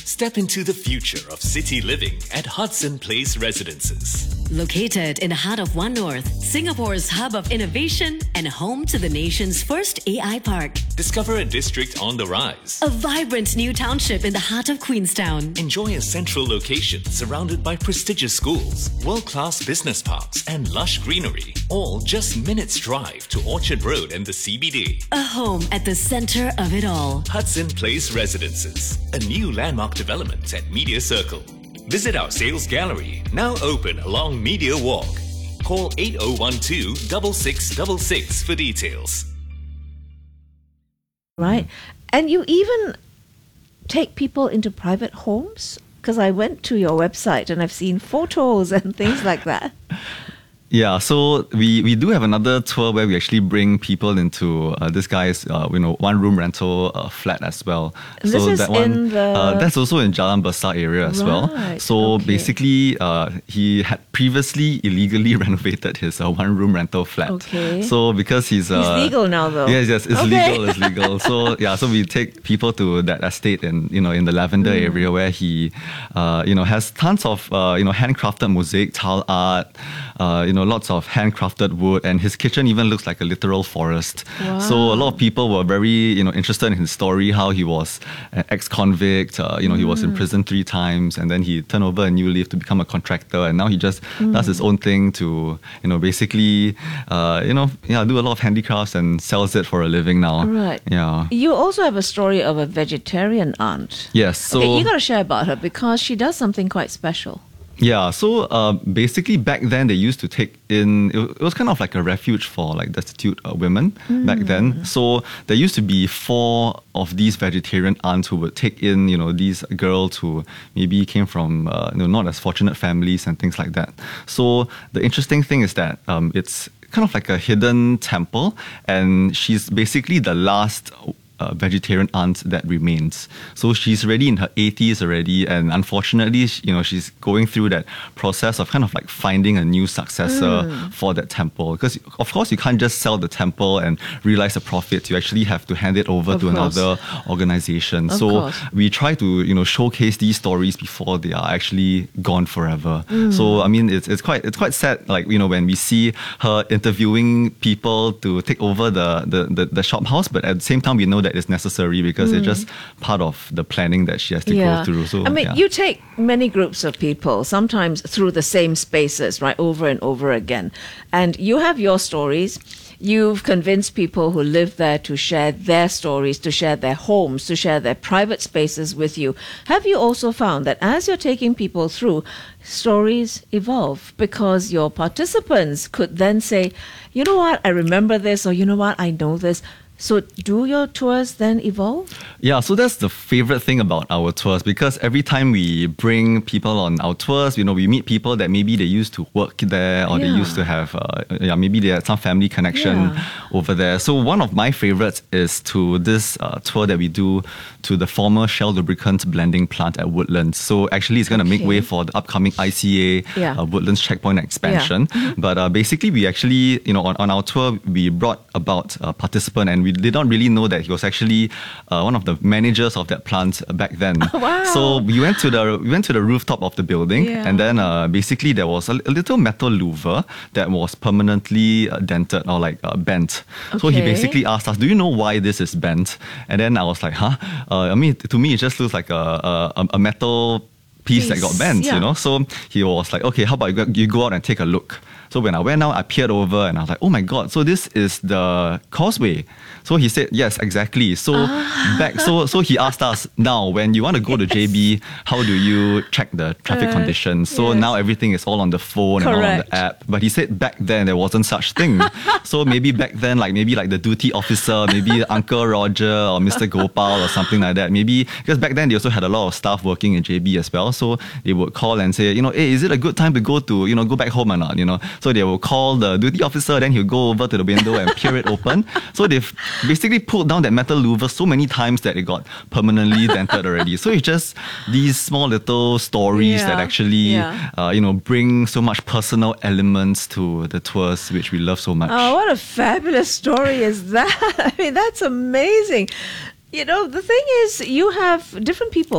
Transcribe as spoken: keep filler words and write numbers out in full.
Step into the future of city living at Hudson Place Residences. Located in the heart of One North, Singapore's hub of innovation and home to the nation's first A I park. Discover a district on the rise. A vibrant new township in the heart of Queenstown. Enjoy a central location surrounded by prestigious schools, world-class business parks and lush greenery. All just minutes drive to Orchard Road and the C B D. A home at the centre of it all. Hudson Place Residences, a new landmark development at Media Circle. Visit our sales gallery, now open along Media Walk. Call eight oh one two, six six six six for details. Right. And you even take people into private homes? Because I went to your website and I've seen photos and things like that. Yeah, so we, we do have another tour where we actually bring people into uh, this guy's uh, you know one room rental uh, flat as well. This so is that one in the... uh, that's also in Jalan Besar area as right. well. So okay. basically, uh, he had previously illegally renovated his uh, one room rental flat. Okay. So because he's uh, he's legal now though. Yes, yes, it's okay. legal, it's legal. So yeah, so we take people to that estate in you know in the Lavender mm. area where he uh, you know has tons of uh, you know handcrafted mosaic tile art. Uh, you know, lots of handcrafted wood, and his kitchen even looks like a literal forest. Wow. So a lot of people were very, you know, interested in his story, how he was an ex-convict, uh, you know, mm. he was in prison three times, and then he turned over a new leaf to become a contractor, and now he just mm. does his own thing to, you know, basically, uh, you know, yeah, do a lot of handicrafts and sells it for a living now. Right. Yeah. You also have a story of a vegetarian aunt. Yes. So okay, you got to share about her because she does something quite special. Yeah, so uh, basically back then they used to take in, it was kind of like a refuge for like destitute uh, women mm. back then. So there used to be four of these vegetarian aunts who would take in, you know, these girls who maybe came from, uh, you know, not as fortunate families and things like that. So the interesting thing is that um, it's kind of like a hidden temple, and she's basically the last Uh, vegetarian aunt that remains. So she's already in her eighties already, and unfortunately, you know, she's going through that process of kind of like finding a new successor mm. for that temple. Because of course, you can't just sell the temple and realize a profit. You actually have to hand it over of to course. another organization. Of so course. we try to, you know, showcase these stories before they are actually gone forever. Mm. So I mean, it's it's quite it's quite sad. Like, you know, when we see her interviewing people to take over the the the, the shop house, but at the same time, we know that is necessary because mm. it's just part of the planning that she has to yeah. go through. So I mean, yeah. you take many groups of people, sometimes through the same spaces, right, over and over again. And you have your stories. You've convinced people who live there to share their stories, to share their homes, to share their private spaces with you. Have you also found that as you're taking people through, stories evolve because your participants could then say, you know what, I remember this, or you know what, I know this. So do your tours then evolve? Yeah, so that's the favorite thing about our tours, because every time we bring people on our tours, you know, we meet people that maybe they used to work there, or yeah. they used to have, uh, yeah, maybe they had some family connection yeah. over there. So one of my favorites is to this uh, tour that we do to the former Shell lubricant blending plant at Woodlands. So actually it's going to okay. make way for the upcoming I C A yeah. uh, Woodlands checkpoint expansion. Yeah. Mm-hmm. But uh, basically we actually, you know, on, on our tour, we brought about a participant, and we did not really know that he was actually uh, one of the managers of that plant back then. Oh, wow. So we went to the we went to the rooftop of the building, yeah. and then uh, basically there was a, a little metal louver that was permanently uh, dented or like uh, bent. Okay. So he basically asked us, "Do you know why this is bent?" And then I was like, "Huh?" Uh, I mean, to me, it just looks like a a, a metal piece, piece that got bent, yeah. you know. So he was like, "Okay, how about you go, you go out and take a look?" So when I went out, I peered over and I was like, oh my God, so this is the causeway. So he said, yes, exactly. So ah. back, so so he asked us, now when you want to go yes. to J B, how do you check the traffic uh, conditions? So yes. now everything is all on the phone Correct. and all on the app. But he said back then there wasn't such thing. So maybe back then, like maybe like the duty officer, maybe Uncle Roger or Mister Gopal or something like that. Maybe, because back then they also had a lot of staff working in J B as well. So they would call and say, you know, hey, is it a good time to go to, you know, go back home or not? You know, so they will call the duty officer, then he'll go over to the window and peer it open. So they've basically pulled down that metal louver so many times that it got permanently dented already. So it's just these small little stories yeah. that actually, yeah. uh, you know, bring so much personal elements to the tours, which we love so much. Oh, what a fabulous story is that? I mean, that's amazing. You know, the thing is, you have different people